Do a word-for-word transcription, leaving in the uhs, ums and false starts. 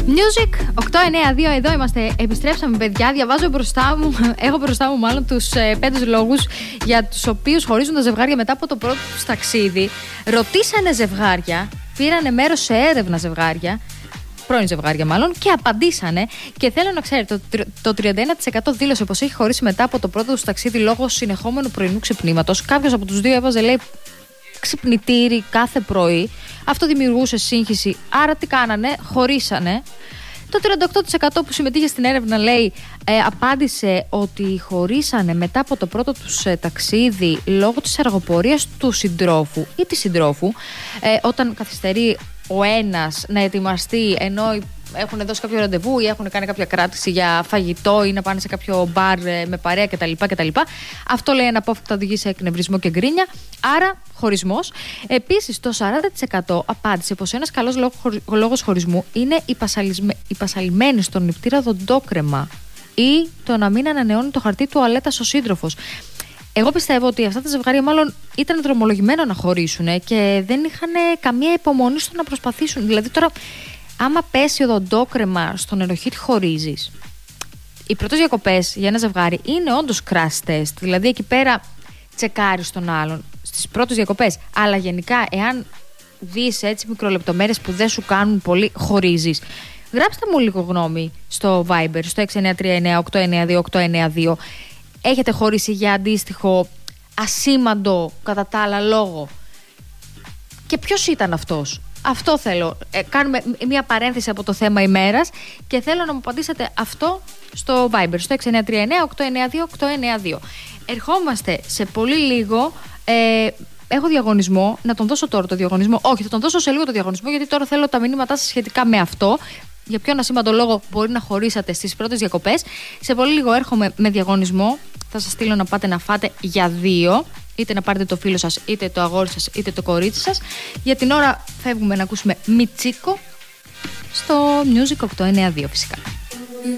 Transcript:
Music οκτώ εννιά δύο, εδώ είμαστε. Επιστρέψαμε, παιδιά. Διαβάζω μπροστά μου, έχω μπροστά μου μάλλον τους ε, πέντε λόγους για τους οποίους χωρίζουν τα ζευγάρια μετά από το πρώτο τους ταξίδι. Ρωτήσανε ζευγάρια, πήρανε μέρος σε έρευνα ζευγάρια, πρώην ζευγάρια μάλλον, και απαντήσανε. Και θέλω να ξέρετε, το, το τριάντα ένα τοις εκατό δήλωσε πως έχει χωρίσει μετά από το πρώτο τους ταξίδι λόγω συνεχόμενου πρωινού ξυπνήματος. Κάποιος από τους δύο έβαζε, λέει, ξυπνητήρι κάθε πρωί. Αυτό δημιουργούσε σύγχυση. Άρα τι κάνανε, χωρίσανε. Το τριάντα οκτώ τοις εκατό που συμμετείχε στην έρευνα, λέει, ε, απάντησε ότι χωρίσανε μετά από το πρώτο τους ε, ταξίδι λόγω της αργοπορίας του συντρόφου ή της συντρόφου, ε, όταν καθυστερεί ο ένας να ετοιμαστεί ενώ έχουν δώσει κάποιο ραντεβού ή έχουν κάνει κάποια κράτηση για φαγητό ή να πάνε σε κάποιο μπαρ με παρέα κτλ. κτλ. Αυτό, λέει, αναπόφευκτα οδηγεί σε εκνευρισμό και γκρίνια. Άρα, χωρισμός. Επίσης, το σαράντα τοις εκατό απάντησε πως ένας καλός λόγος χωρισμού είναι η πασαλημένη στον νηπτήρα δοντόκρεμα ή το να μην ανανεώνει το χαρτί τουαλέτας ο σύντροφος. Εγώ πιστεύω ότι αυτά τα ζευγάρια μάλλον ήταν δρομολογημένα να χωρίσουν και δεν είχαν καμία υπομονή στο να προσπαθήσουν. Δηλαδή, τώρα, άμα πέσει οδοντόκρεμα στον ενοχήτη, χωρίζεις. Οι πρώτες διακοπές για ένα ζευγάρι είναι όντως crash test. Δηλαδή, εκεί πέρα τσεκάρεις τον άλλον στις πρώτες διακοπές. Αλλά γενικά, εάν δεις έτσι μικρολεπτομέρειες που δεν σου κάνουν πολύ, χωρίζεις. Γράψτε μου λίγο γνώμη στο Viber, στο έξι εννιά τρία εννιά οκτώ εννιά δύο οκτώ εννιά δύο. Έχετε χωρίσει για αντίστοιχο ασήμαντο κατά τα άλλα λόγο? Και ποιος ήταν αυτός? Αυτό θέλω. Ε, κάνουμε μια παρένθεση από το θέμα ημέρας και θέλω να μου απαντήσετε αυτό στο Viber, στο έξι εννιά τρία εννιά οκτώ εννιά δύο οκτώ εννιά δύο. Ερχόμαστε σε πολύ λίγο. Ε, έχω διαγωνισμό. Να τον δώσω τώρα το διαγωνισμό. Όχι, θα τον δώσω σε λίγο το διαγωνισμό, γιατί τώρα θέλω τα μηνύματά σας σχετικά με αυτό. Για ποιον ασήμαντο λόγο μπορεί να χωρίσατε στις πρώτες διακοπές. Σε πολύ λίγο έρχομαι με διαγωνισμό. Θα σας στείλω να πάτε να φάτε για δύο. Είτε να πάρετε το φίλο σας, είτε το αγόρι σας, είτε το κορίτσι σας. Για την ώρα φεύγουμε να ακούσουμε Μιτσίκο στο Music οκτώ εννιά δύο, φυσικά.